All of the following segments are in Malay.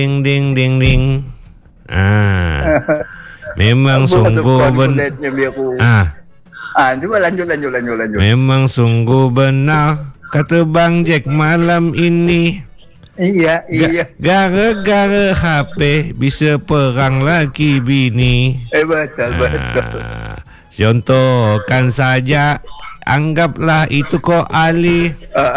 Ding ding ding ding. Memang sungguh benar. Coba lanjut. Memang sungguh benar kata Bang Jack malam ini. Iya. Gara-gara HP bisa perang laki bini. Betul. Contohkan saja, anggaplah itu kau Ali.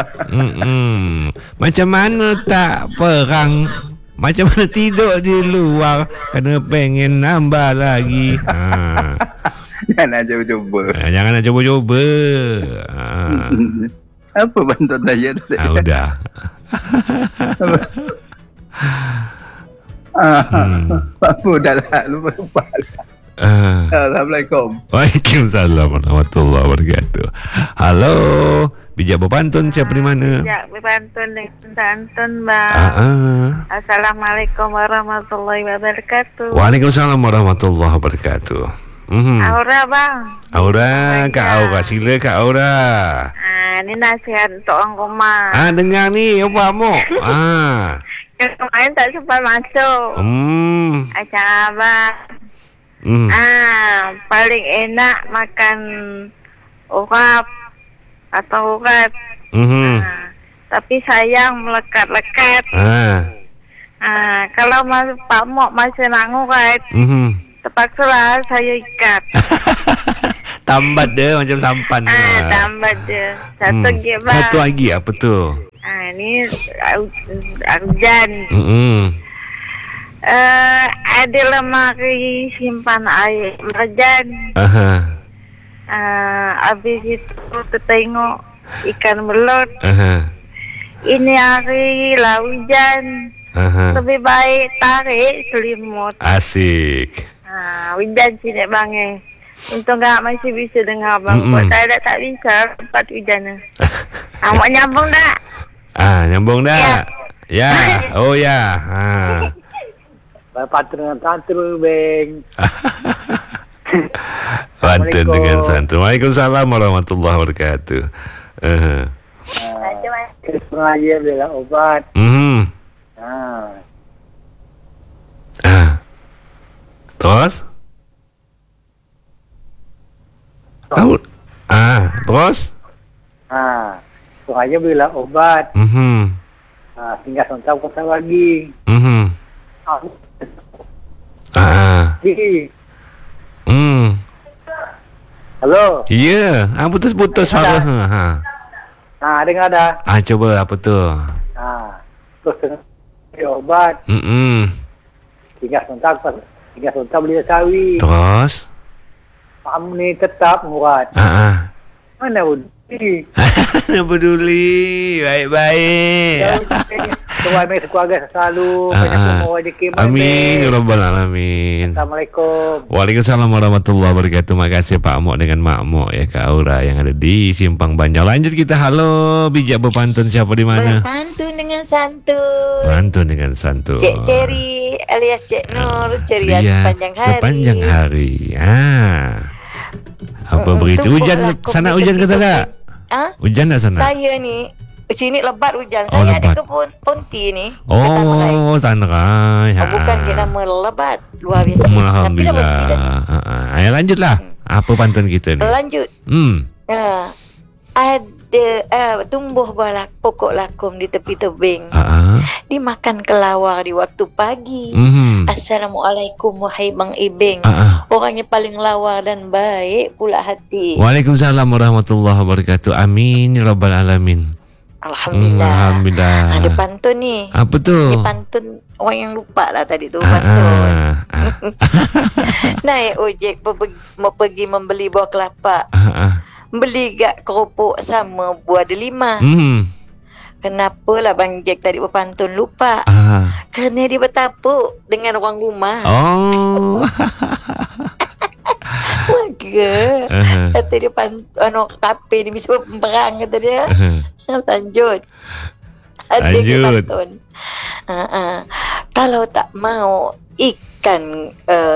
Macam mana tak perang? Macam mana tidur di luar kerana pengen nambah lagi. Jangan coba-coba. Jangan nak coba-coba. Apa bantuan saya tadi? Udah. Apa dah lah, lupa. Assalamualaikum. Waalaikumsalam warahmatullahi wabarakatuh. Halo, bijak berpantun siapa di mana? Bijak berpantun dengan santun, Bang. Assalamualaikum warahmatullahi wabarakatuh. Waalaikumsalam warahmatullahi wabarakatuh. Aura, Bang. Aura, Kak Aura, sila Kak Aura. Ini nasihat untuk orang rumah. Dengar ni, apa Mok? Yang kemarin tak sempat masuk. Acara Abang. Paling enak makan urap atau urat. Tapi sayang melekat-lekat. Kalau Pak Mok masih nak ngurat, terpaksalah saya ikat. Tambat dia macam sampan. Tambat dia. Satu lagi, Bang. Satu lagi apa tu? Ini hujan. Ada lemari simpan air hujan. Habis itu tertengok ikan belut. Ini hari lah hujan. Lebih baik tarik selimut. Asik. Hujan sini Bang. Untung masih bisa dengar Bang. Kalau tak bisa tempat hujan. Awak nyambung tak? Nyambung tak? Ya. Oh ya. Pantun dengan santun, Bang. Pantun dengan santun. Waalaikumsalam warahmatullahi wabarakatuh. Pengajian bela obat. Terus? Terus? Pengajian bela obat. Tinggal sontak kota lagi. Halo. Ya, putus-putus suara. Dengar dah. Coba apa tu? Terus obat. Tinggal sontak beli sawi. Terus? Kamu ni tetap murat. Mana peduli? Mana peduli? Baik-baik. Tuan mai keluarga selalu banyak umur rezeki. Amin ya rabbal alamin. Assalamualaikum. Waalaikumsalam warahmatullahi wabarakatuh. Makasih Pak Mok dengan Mak Mok ya, Kak Aura yang ada di Simpang Banjar. Lanjut kita. Halo, bijak berpantun siapa di mana? Berpantun dengan santun. Pantun dengan santun. Cik Ceri alias Cik Nur, ceria sepanjang hari. Sepanjang hari. Apa berita? Hujan sana, hujan ke tak? Hujan tak sana? Saya ni sini lebat hujan. Saya lebat. ada kebun ponti ni. Tanrai. Bukan dia nama lebat. Luar biasa. Alhamdulillah. Ayo lanjutlah. Apa pantun kita ni? Lanjut. Ada tumbuh buah pokok lakum di tepi tebing. Dimakan kelawar di waktu pagi. Assalamualaikum wahai Bang Ibing. Orangnya paling lawar dan baik pula hati. Waalaikumsalam warahmatullahi wabarakatuh. Amin ya rabbal alamin. Alhamdulillah. Ada pantun ni. Apa tu? Ini pantun orang yang lupa lah tadi tu pantun. Naik ojek mau pergi membeli buah kelapa. Beli gak kerupuk sama buah delima. Kenapalah Bang Jack tadi berpantun lupa? Kerana dia bertapuk dengan orang rumah. Maka kata dia kape ni bisa berperang kata dia. Lanjut. Pantun. Kalau tak mau ikan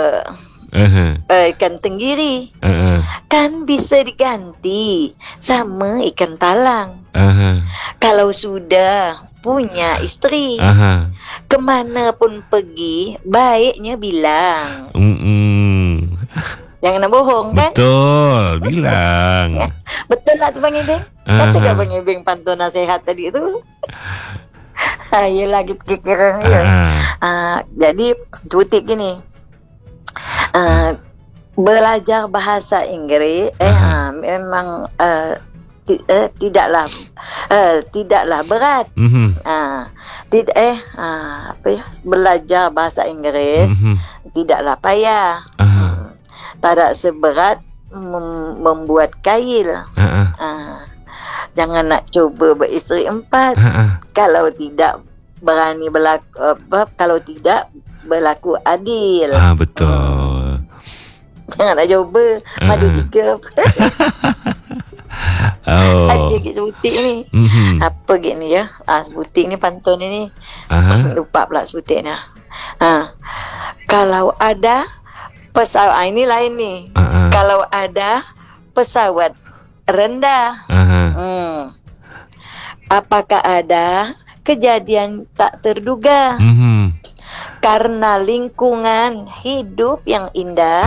ikan tenggiri kan bisa diganti sama ikan talang. Kalau sudah punya isteri. Aha. Kemana pun pergi, baiknya bilang. Jangan nak bohong kan? Betul, bilang. Betul lah tu Bang Ibing. Katakan Bang Ibing pantun nasihat tadi tu. Yelah kita kira ya. Jadi cuti gini. Belajar bahasa Inggeris memang tidaklah berat. Belajar bahasa Inggeris tidaklah payah. Tak ada seberat membuat kail. Jangan nak cuba beristeri 4 kalau tidak berani berlaku kalau tidak berlaku adil. Betul. Jangan nak cuba madu 3. Ada sebutik ni. Apa gini ya? Sebutik ni pantun ni. Lupa pula sebutik ni. Kalau ada pesawat ini lain ni. Kalau ada pesawat rendah, apakah ada kejadian tak terduga? Karena lingkungan hidup yang indah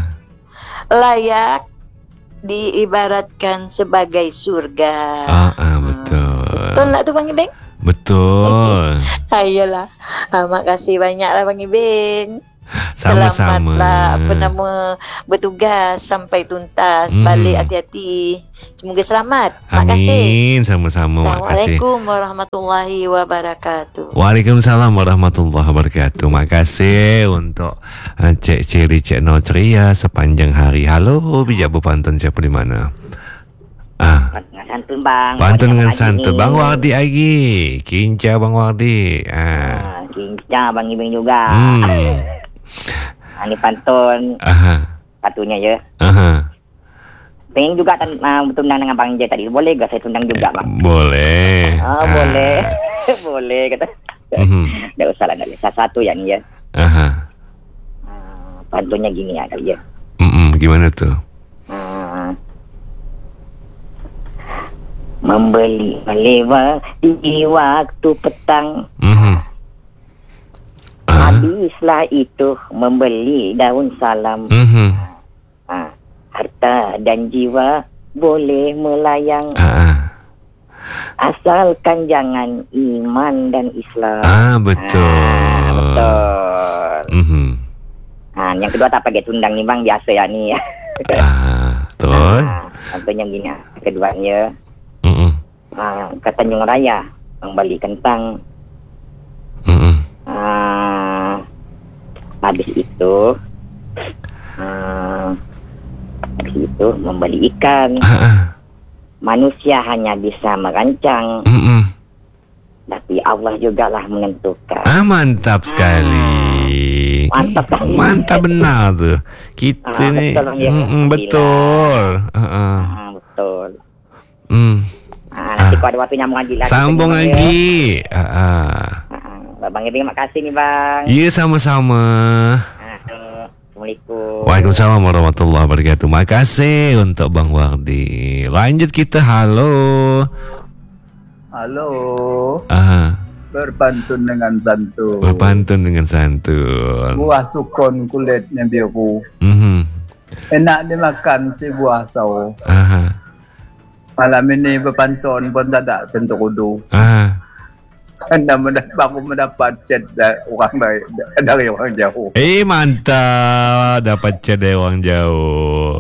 layak diibaratkan sebagai surga. Betul. Betul tak tu Bang Ibing? Betul. Ayolah. Makasih banyaklah Bang Ibing. Sama-sama. Selamatlah bertugas sampai tuntas. Balik hati-hati. Semoga selamat. Amin. Sama-sama. Assalamualaikum warahmatullahi wabarakatuh. Waalaikumsalam warahmatullahi wabarakatuh. Makasih untuk Cik Ciri Cik Notria sepanjang hari. Halo, bijak berpantun siapa di mana? Dengan santun bang. Pantun dengan santun. Bang Wardi lagi. Kinca Bang Wardi. Kinca Bang Ibing juga. Ini pantun. Satunya ya. Pengen juga tundang dengan Bang J tadi. Boleh gak saya tundang juga bang? Boleh. Boleh. Boleh kata. Tak usah lah. Satu ya ni ya. Pantunnya gini ya kali ya. Gimana tuh? Membeli melewati waktu petang. Habislah itu membeli daun salam. Harta dan jiwa boleh melayang. Asalkan jangan iman dan Islam. Betul. Betul. Yang kedua tak pakai tundang nih bang, biasa ya nih. Betul. Contohnya gini. Keduanya. Ke Tanjung Raya membeli kentang. Habis itu membeli ikan. Manusia hanya bisa merancang, tapi Allah jugalah menentukan. Mantap sekali. Mantap benar tuh. Kita ni betul. Betul. Nanti kalau ada waktu nyambung lagi. Sambung lagi. Bang Ibing makasih nih bang. Ya sama-sama. Assalamualaikum. Waalaikumsalam warahmatullahi wabarakatuh. Makasih untuk Bang Wardi. Lanjut kita. Halo. Berpantun dengan santun. Buah sukun kulitnya biru. Enak dimakan si buah sawo. Malam ini berpantun pun tak ada tentu kudu. Anda baru mendapat chat dari orang jauh. Mantap, dapat chat dari orang jauh.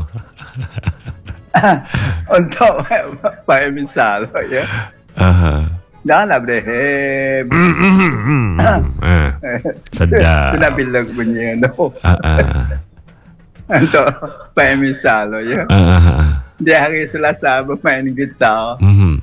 Untuk Pak misal ya. Janganlah berdehem. Sedap. Sudah bilang bunyi tu. Untuk Pak misal ya. Dia hari Selasa bermain gitar.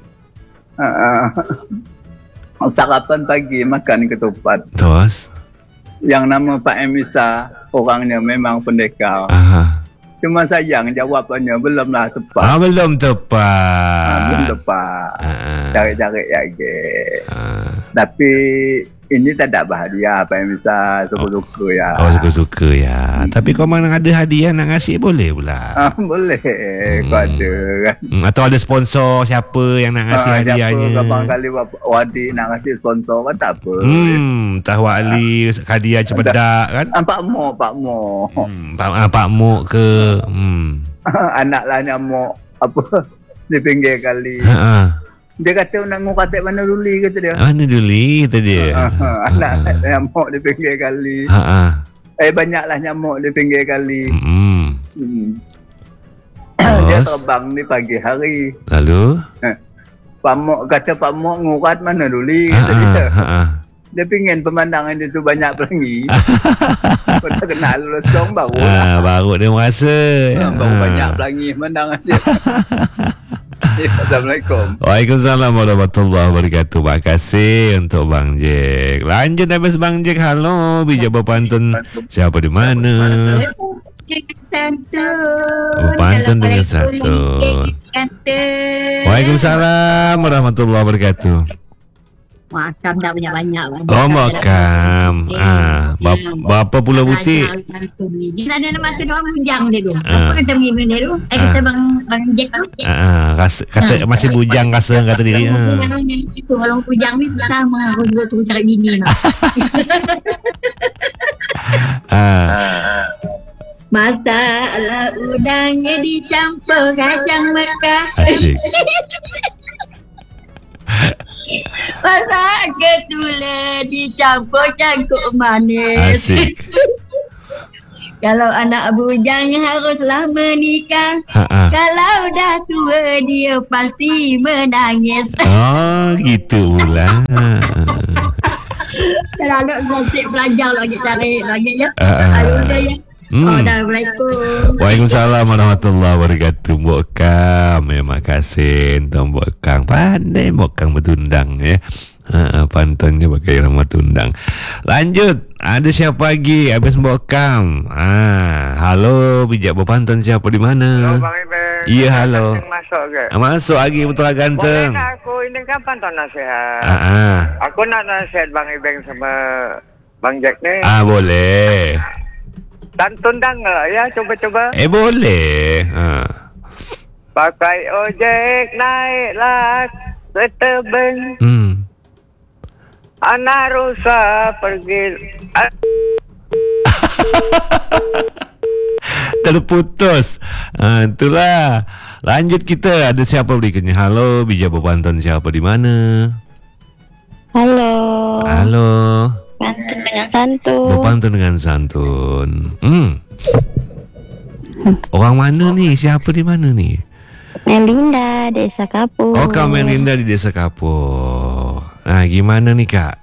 Sarapan pagi makan ketupat. Terus? Yang nama Pak Emisa orangnya memang pendekar. Cuma sayang jawapannya belumlah tepat. Belum tepat. Belum tepat. Cari-cari lagi. Tapi ini tak ada hadiah apa yang bisa suka-suka ya. Oh, suka-suka ya. Tapi kau mana ada hadiah nak ngasih boleh pula. Boleh. Kau ada kan. Atau ada sponsor siapa yang nak ngasih hadiahnya. Siapa kapan kali Wadi nak ngasih sponsor kan tak apa. Tahu Ali hadiah cepedak kan. Pak Mok. Pak Mok ke. Anak lah nyamuk apa di pinggir kali. Dia kata nak ngukat mana duli kata dia. Mana duli kata dia. Anak nyamuk di pinggir kali. Banyaklah nyamuk di pinggir kali. Dia terbang di pagi hari. Lalu? Pak Mok ngukat mana duli kata dia. Dia pingin pemandangan itu banyak pelangi. Pada kenal losong baru lah. Baru dia merasa. Baru banyak pelangi pemandangan dia. Assalamualaikum. Waalaikumsalam warahmatullahi wabarakatuh. Terima kasih untuk Bang Jack. Lanjut habis Bang Jack. Halo, bijak berpantun. Siapa di mana? Berpantun dengan santun. Waalaikumsalam warahmatullahi wabarakatuh. Makam dah banyak-banyak. Oh, makam. Berapa pula butik? Dia ada nama tu orang bujang dia tu. Apa kata mimi dia tu? Kata bang Jack tu. Kata masih bujang rasa kata diri. Itu kalau bujang ni sama aku juga tu cari bini. Masalah udangnya dicampur kacang Mekah. Asyik. Masak ketula dicampur cangkuk manis. Asyik. Kalau anak bujang haruslah menikah. Kalau dah tua dia pasti menangis. Oh, gitu pula. Kalau anak nasib belajar lagi cari lagi ya. Lalu dah ya. Assalamualaikum. Waalaikumsalam warahmatullahi wabarakatuh. Mbok Kang, terima kasih untuk Mbok Kang. Pandai Mbok Kang bertundang ya. Pantunnya pakai nama tundang. Lanjut, ada siapa lagi habis Mbok Kang? Halo, bijak berpantun siapa di mana? Halo Bang Iben. Iya, halo. Masuk ke? Masuk lagi betul ganteng. Boleh aku ini kan pantun nasihat. Aku nak nasihat Bang Iben sama Bang Jack ni. Boleh. Dan tundang lah ya, coba-coba. Boleh. Pakai ojek naiklah setebeng. Anak rusa pergi. Terputus. Itulah. Lanjut kita. Ada siapa berikutnya? Halo, bijak berpantun siapa di mana? Halo. Halo. Pantun dengan santun. Berpantun dengan santun. Orang mana ni? Siapa di mana ni? Melinda, Desa Kapur. Oh, Kak Melinda di Desa Kapur. Gimana nih Kak?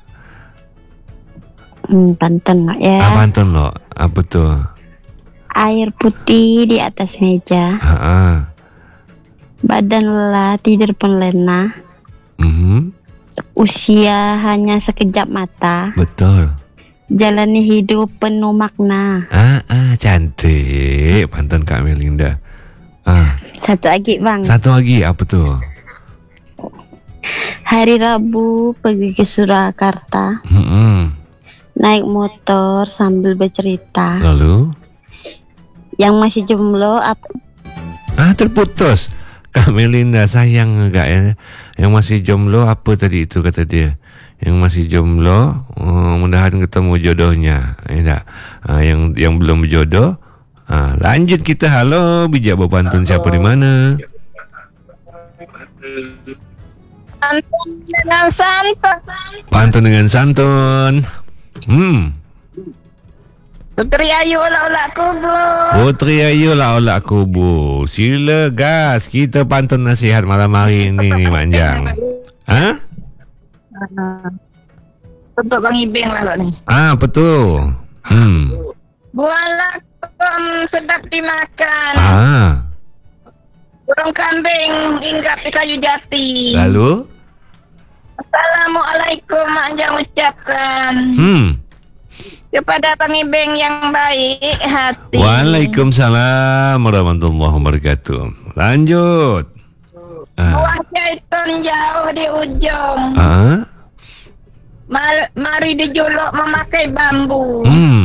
Pantun mak ya. Pantun lo. Apa tuh? Air putih di atas meja. Badan lelah, tidur pun lena. Usia hanya sekejap mata. Betul. Jalani hidup penuh makna. Cantik pantun Kak Melinda. Satu lagi bang. Satu lagi apa tuh? Hari Rabu pergi ke Surakarta. Naik motor sambil bercerita. Lalu? Yang masih jomblo apa? Terputus. Kak Melinda sayang enggak ya? Yang masih jomblo apa tadi itu kata dia? Yang masih jomblo, mudahan ketemu jodohnya. Yang belum berjodoh, lanjut kita. Halo, bijak berpantun siapa di mana? Pantun dengan santun. Pantun dengan santun. Putri Ayu olak-olak kubur. Putri Ayu olak-olak kubur. Sila gas. Kita pantun nasihat malam hari ini ni Manjang. Untuk Bang Ibeng lah ni. Betul. Buah lakom sedap dimakan. Burung kambing hinggap di kayu jati. Lalu? Assalamualaikum Manjang ucapkan. Kepada Bang Ibeng yang baik hati. Waalaikumsalam warahmatullahi wabarakatuh. Lanjut. Buah zaitun jauh di ujung. Mari dijuluk memakai bambu.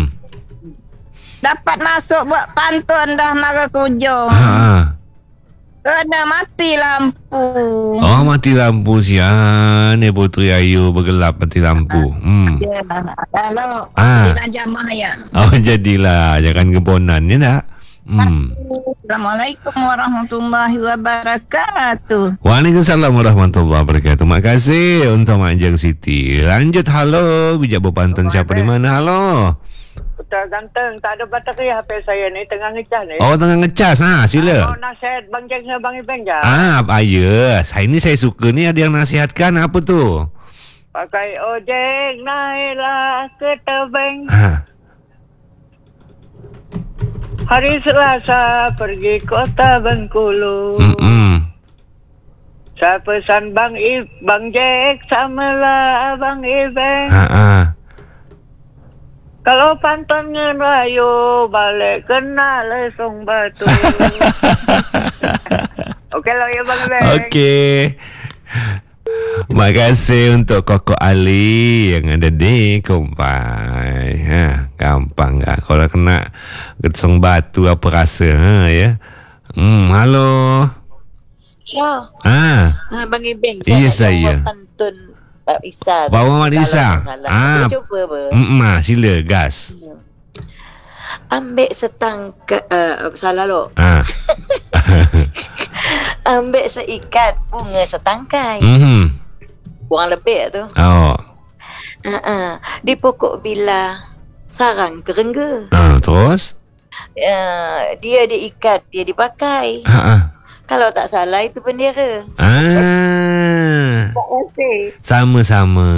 Dapat masuk buat pantun dah mara kujung. Kena mati lampu. Oh, mati lampu sian. Puteri Ayu bergelap mati lampu. Ya, kalau jadilah jamaah ya. Oh, jadilah. Jangan gemponan, ya tak? Assalamualaikum warahmatullahi wabarakatuh. Waalaikumsalam warahmatullahi wabarakatuh. Terima kasih untuk Mak Jeng Siti. Lanjut, halo. Bijak berpantun siapa di mana? Halo. Putar ganteng, tak ada bateri HP saya ni, tengah ngecas ni. Oh, tengah ngecas. Sila. Mau nasihat Bang Jack dengan Bang Ibeng je. Saya suka ni ada yang nasihatkan. Apa tu? Pakai ojek, naiklah ke tebing. Hari Selasa pergi kota Bengkulu. Saya pesan Bang Jack samalah Bang Ibeng. Kalau pantun ngerayu balik kena lesung batu. Okey lah ya Bang Ibeng. Okey. Terima kasih untuk Koko Ali yang ada di Kumpai. Gampang tak? Kalau kena gesong batu apa rasa? Ya. Halo. Ya. Bang Ibeng, saya nak pantun Pak Isa. Bawa Mak Isa. Cuba apa? Sila gas. Ambil setangka salah lo. Ambil seikat bunga setangkai. Kurang lebih tu. Di pokok bila sarang kerengga. Terus? Dia diikat, dia dipakai. Kalau tak salah itu bendera. Sama-sama.